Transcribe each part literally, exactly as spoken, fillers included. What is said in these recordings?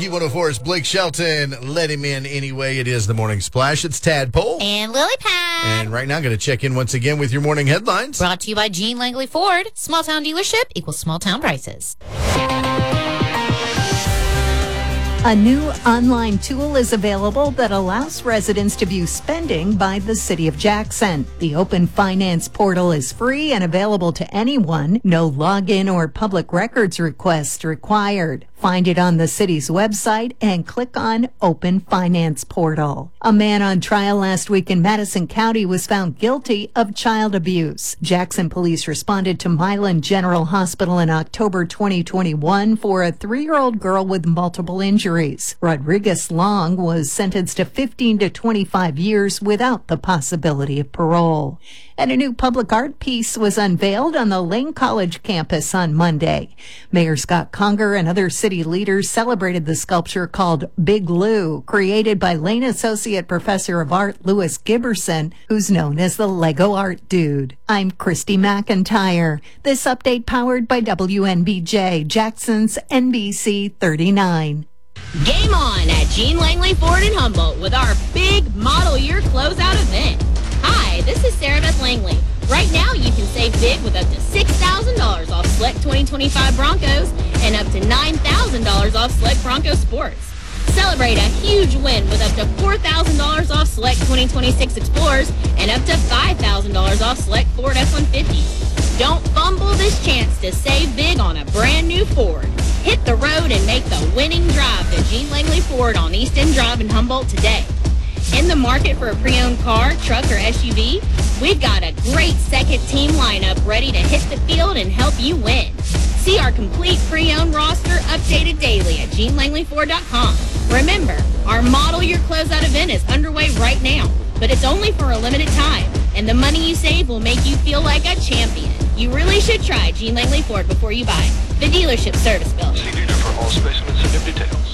Rocky one oh four's Blake Shelton. Let him in anyway. It is the Morning Splash. It's Tadpole. And Lily Pad. And right now, I'm going to check in once again with your morning headlines. Brought to you by Gene Langley Ford. Small town dealership equals small town prices. A new online tool is available that allows residents to view spending by the City of Jackson. The Open Finance portal is free and available to anyone. No login or public records request required. Find it on the city's website and click on Open Finance Portal. A man on trial last week in Madison County was found guilty of child abuse. Jackson police responded to Milan General Hospital in October twenty twenty-one for a three-year-old girl with multiple injuries. Rodriguez Long was sentenced to fifteen to twenty-five years without the possibility of parole. And a new public art piece was unveiled on the Lane College campus on Monday. Mayor Scott Conger and other city leaders celebrated the sculpture called Big Lou, created by Lane Associate Professor of Art Louis Giberson, who's known as the Lego Art Dude. I'm Christy McIntyre. This update powered by W N B J, Jackson's N B C thirty-nine. Game on at Gene Langley Ford in Humboldt with our big model year closeout event. Hi, this is Sarah Beth Langley. Right now, you can save big with up to six thousand dollars off select twenty twenty-five Broncos and up to nine thousand dollars off select Bronco Sports. Celebrate a huge win with up to four thousand dollars off select twenty twenty-six Explorers and up to five thousand dollars off select Ford F one fifties. Don't fumble this chance to save big on a brand new Ford. Hit the road and make the winning drive to Gene Langley Ford on East End Drive in Humboldt today. In the market for a pre-owned car, truck, or S U V? We've got a great second team lineup ready to hit the field and help you win. See our complete pre-owned roster updated daily at Gene Langley Ford dot com. Remember, our model year closeout event is underway right now, but it's only for a limited time, and the money you save will make you feel like a champion. You really should try Gene Langley Ford before you buy. The dealership service building. See dealer for all specimens and new details.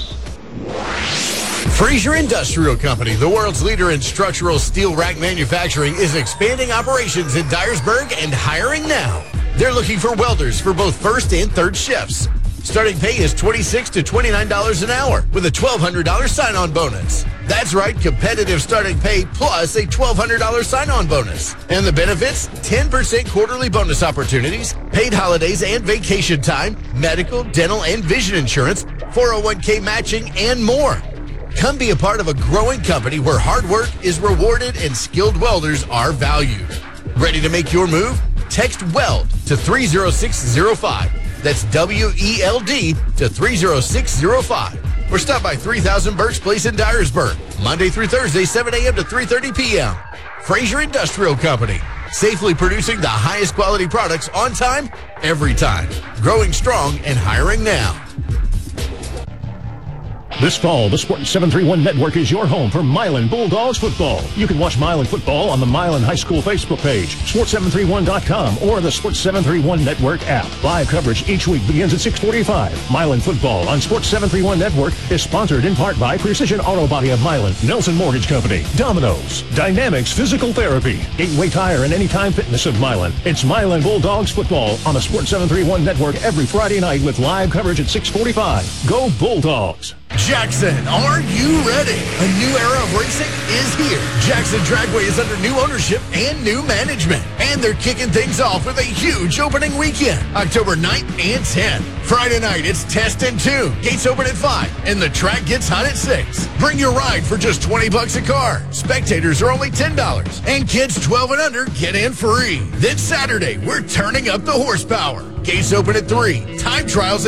Fraser Industrial Company, the world's leader in structural steel rack manufacturing, is expanding operations in Dyersburg and hiring now. They're looking for welders for both first and third shifts. Starting pay is twenty-six to twenty-nine dollars an hour with a twelve hundred dollars sign-on bonus. That's right, competitive starting pay plus a twelve hundred dollars sign-on bonus. And the benefits, ten percent quarterly bonus opportunities, paid holidays and vacation time, medical, dental, and vision insurance, four oh one k matching, and more. Come be a part of a growing company where hard work is rewarded and skilled welders are valued. Ready to make your move? Text WELD to three oh six oh five. That's W E L D to three oh six oh five. Or stop by three thousand Birch Place in Dyersburg, Monday through Thursday, seven a.m. to three thirty p.m. Fraser Industrial Company, safely producing the highest quality products on time, every time. Growing strong and hiring now. This fall, the Sports seven thirty-one Network is your home for Milan Bulldogs football. You can watch Milan football on the Milan High School Facebook page, sports seven thirty-one dot com, or the Sports seven thirty-one Network app. Live coverage each week begins at six forty-five. Milan football on Sports seven thirty-one Network is sponsored in part by Precision Auto Body of Milan, Nelson Mortgage Company, Domino's, Dynamics Physical Therapy, Gateway Tire, and Anytime Fitness of Milan. It's Milan Bulldogs football on the Sports seven thirty-one Network every Friday night with live coverage at six forty-five. Go Bulldogs! Jackson, are you ready? A new era of racing is here. Jackson Dragway is under new ownership and new management. And they're kicking things off with a huge opening weekend, October ninth and tenth. Friday night, it's Test and Tune. Gates open at five, and the track gets hot at six. Bring your ride for just twenty bucks a car. Spectators are only ten dollars, and kids twelve and under get in free. Then Saturday, we're turning up the horsepower. Gates open at three. Time trials